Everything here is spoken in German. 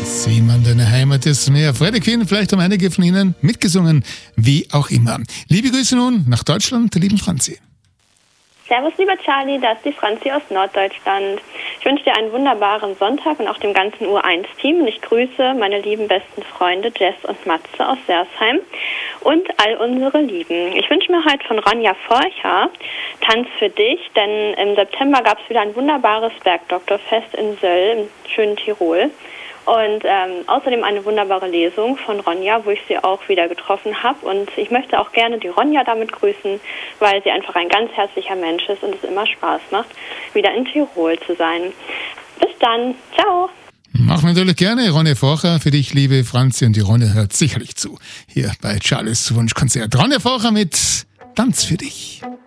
Seemann, deine Heimat ist Meer. Freitag Queen, vielleicht haben einige von Ihnen mitgesungen, wie auch immer. Liebe Grüße nun nach Deutschland, der lieben Franzi. Servus, lieber Charlie, das ist die Franzi aus Norddeutschland. Ich wünsche dir einen wunderbaren Sonntag und auch dem ganzen U1-Team. Und ich grüße meine lieben besten Freunde Jess und Matze aus Sersheim und all unsere Lieben. Ich wünsche mir heute von Ronja Forcher Tanz für dich, denn im September gab es wieder ein wunderbares Bergdoktorfest in Söll im schönen Tirol. Und außerdem eine wunderbare Lesung von Ronja, wo ich sie auch wieder getroffen habe. Und ich möchte auch gerne die Ronja damit grüßen, weil sie einfach ein ganz herzlicher Mensch ist und es immer Spaß macht, wieder in Tirol zu sein. Bis dann. Ciao. Machen wir natürlich gerne. Ronja Forcher für dich, liebe Franzi. Und die Ronja hört sicherlich zu. Hier bei Charlies Wunschkonzert. Ronja Forcher mit Tanz für dich.